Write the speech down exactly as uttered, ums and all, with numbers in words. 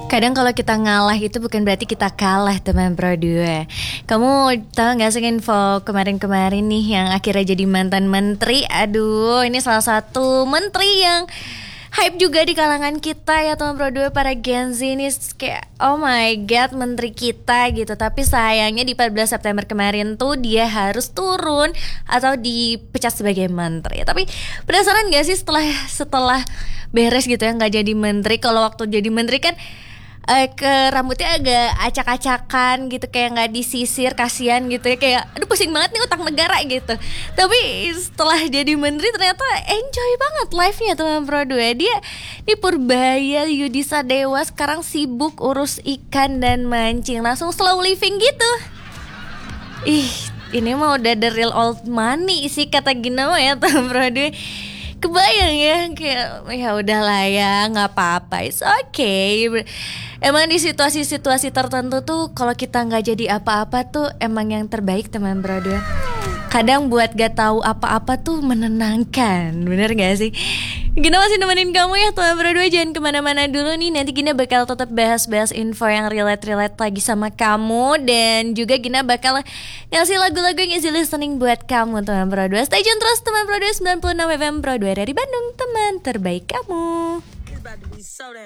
Kadang kalau kita ngalah itu bukan berarti kita kalah, teman Pro dua. Kamu tahu gak sih info kemarin-kemarin nih yang akhirnya jadi mantan menteri? Aduh, ini salah satu menteri yang hype juga di kalangan kita ya, teman Pro dua, para Gen Z ini kayak oh my god, menteri kita gitu. Tapi sayangnya di empat belas September kemarin tuh dia harus turun atau dipecat sebagai menteri. Tapi penasaran gak sih setelah setelah beres gitu ya nggak jadi menteri? Kalau waktu jadi menteri kan Uh, ke rambutnya agak acak-acakan gitu, kayak nggak disisir, kasihan gitu ya, kayak aduh pusing banget nih utang negara gitu. Tapi setelah jadi menteri ternyata enjoy banget life-nya teman Pro dua. Dia di Purbaya Yudhistira Dewa sekarang sibuk urus ikan dan mancing, langsung slow living gitu. Ih, ini mah udah the real old money sih kata Gina ya teman Pro dua. Kebayang ya, kayak ya udahlah ya, nggak apa-apa, it's okay. Emang di situasi-situasi tertentu tuh kalau kita nggak jadi apa-apa tuh emang yang terbaik teman Pro dua. Kadang buat gak tahu apa-apa tuh menenangkan, bener gak sih? Gina masih nemenin kamu ya teman Pro dua, jangan kemana-mana dulu nih. Nanti Gina bakal tetap bahas-bahas info yang relate-relate lagi sama kamu. Dan juga Gina bakal ngasih lagu-lagu yang easy listening buat kamu teman Pro dua. Stay tune terus teman Pro dua, sembilan puluh enam F M Pro dua dari Bandung, teman terbaik kamu.